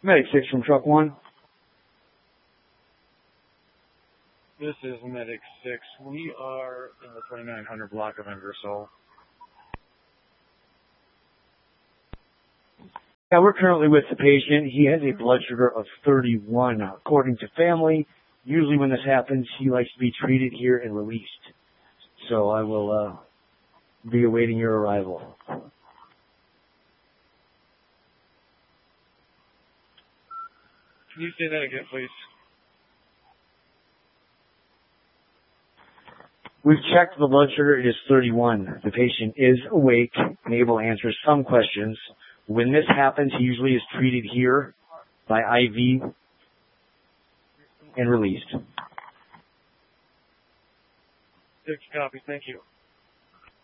Medic 6 from Truck 1. This is Medic 6. We are in the 2900 block of Ingersoll. Yeah, we're currently with the patient. He has a blood sugar of 31. According to family, usually when this happens, he likes to be treated here and released. So I will be awaiting your arrival. Can you say that again, please? We've checked the blood sugar. It is 31. The patient is awake and able to answer some questions. When this happens, he usually is treated here by IV and released. 6 copy. Thank you.